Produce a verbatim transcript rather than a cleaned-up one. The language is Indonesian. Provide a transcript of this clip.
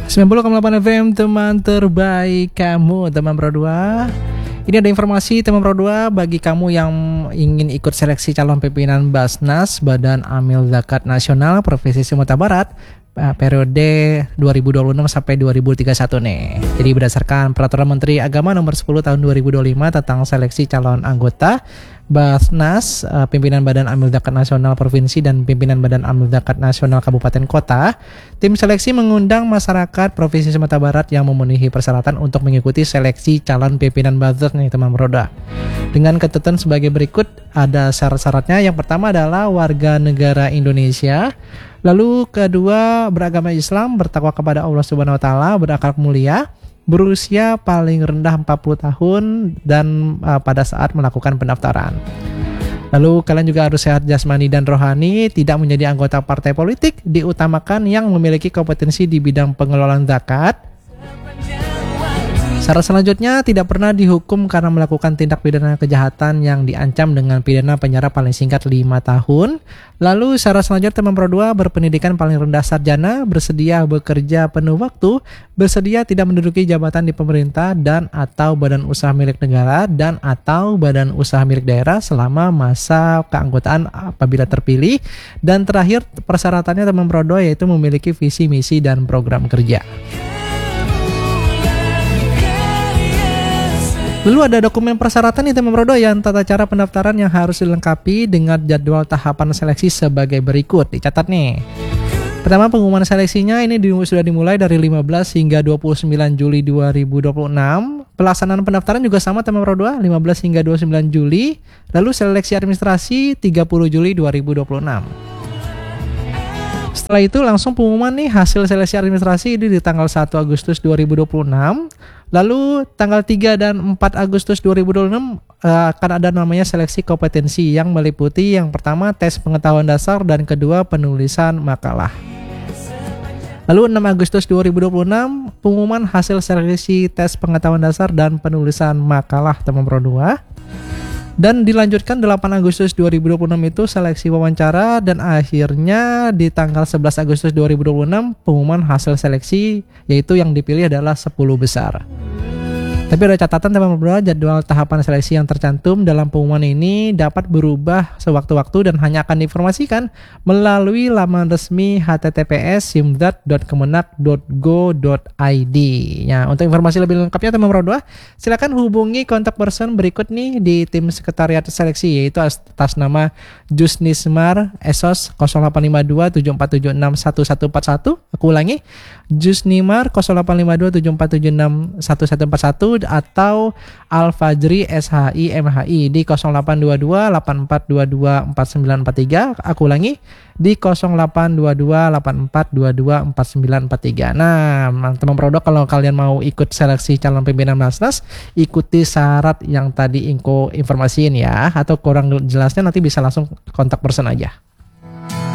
sembilan puluh koma delapan F M, teman terbaik kamu, teman Pro dua. Ini ada informasi teman Pro dua bagi kamu yang ingin ikut seleksi calon pimpinan Basnas Badan Amil Zakat Nasional Provinsi Sumatera Barat periode dua ribu dua puluh enam sampai dua ribu tiga puluh satu nih. Jadi berdasarkan Peraturan Menteri Agama Nomor sepuluh Tahun dua ribu dua puluh lima tentang seleksi calon anggota Basnas, pimpinan Badan Amil Zakat Nasional Provinsi dan pimpinan Badan Amil Zakat Nasional Kabupaten Kota, tim seleksi mengundang masyarakat Provinsi Sumatera Barat yang memenuhi persyaratan untuk mengikuti seleksi calon pimpinan Basnas nih teman Roda. Dengan ketentuan sebagai berikut, ada syarat-syaratnya. Yang pertama adalah warga negara Indonesia. Lalu kedua, beragama Islam, bertakwa kepada Allah Subhanahu wa taala, berakhlak mulia, berusia paling rendah empat puluh tahun dan uh, pada saat melakukan pendaftaran. Lalu kalian juga harus sehat jasmani dan rohani, tidak menjadi anggota partai politik, diutamakan yang memiliki kompetensi di bidang pengelolaan zakat. Syarat selanjutnya, tidak pernah dihukum karena melakukan tindak pidana kejahatan yang diancam dengan pidana penjara paling singkat lima tahun. Lalu syarat selanjutnya teman Pro dua, berpendidikan paling rendah sarjana, bersedia bekerja penuh waktu, bersedia tidak menduduki jabatan di pemerintah dan atau badan usaha milik negara dan atau badan usaha milik daerah selama masa keanggotaan apabila terpilih. Dan terakhir persyaratannya teman Pro dua yaitu memiliki visi misi dan program kerja. Lalu ada dokumen persyaratan nih teman Pro dua yang tata cara pendaftaran yang harus dilengkapi dengan jadwal tahapan seleksi sebagai berikut. Dicatat nih. Pertama, pengumuman seleksinya ini di, sudah dimulai dari lima belas hingga dua puluh sembilan Juli dua ribu dua puluh enam. Pelaksanaan pendaftaran juga sama teman Pro dua, lima belas hingga dua puluh sembilan Juli. Lalu seleksi administrasi tiga puluh Juli dua ribu dua puluh enam. Setelah itu langsung pengumuman nih hasil seleksi administrasi ini di tanggal satu Agustus dua ribu dua puluh enam. Lalu tanggal tiga dan empat Agustus dua ribu dua puluh enam uh, akan ada namanya seleksi kompetensi yang meliputi yang pertama tes pengetahuan dasar dan kedua penulisan makalah. Lalu enam Agustus dua ribu dua puluh enam pengumuman hasil seleksi tes pengetahuan dasar dan penulisan makalah teman Pro dua. Dan dilanjutkan delapan Agustus dua ribu dua puluh enam itu seleksi wawancara dan akhirnya di tanggal sebelas Agustus dua ribu dua puluh enam pengumuman hasil seleksi yaitu yang dipilih adalah sepuluh besar. Tapi ada catatan teman Pro dua, jadwal tahapan seleksi yang tercantum dalam pengumuman ini dapat berubah sewaktu-waktu dan hanya akan diinformasikan melalui laman resmi h t t p s simdat dot kemenak dot go dot i d. Ya, untuk informasi lebih lengkapnya teman Pro dua, silakan hubungi kontak person berikut nih di tim sekretariat seleksi yaitu atas nama Jusnismar Esos nol delapan lima dua tujuh empat tujuh enam satu satu empat satu. Aku ulangi, Jusnimar nol delapan lima dua tujuh empat tujuh enam satu satu empat satu atau Al-Fajri S H I M H I di nol delapan dua dua delapan empat dua dua empat sembilan empat tiga. Aku ulangi, di nol delapan dua dua delapan empat dua dua empat sembilan empat tiga. Nah, teman Pro dua, kalau kalian mau ikut seleksi calon pimpinan Basnas, ikuti syarat yang tadi Inko informasiin ya, atau kurang jelasnya nanti bisa langsung kontak person aja.